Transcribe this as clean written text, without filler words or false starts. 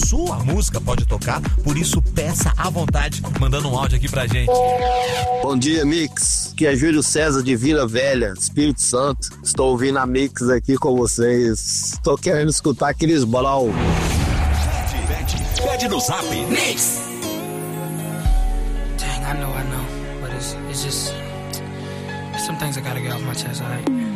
sua música pode tocar, por isso peça à vontade, mandando um áudio aqui pra gente. Bom dia, Mix. Aqui é Júlio César de Vila Velha, Espírito Santo. Estou ouvindo a Mix aqui com vocês. Estou querendo escutar aqueles Blow. Pede no Zap. Mix. Dang, I know, but it's just some things I gotta get off my chest, alright?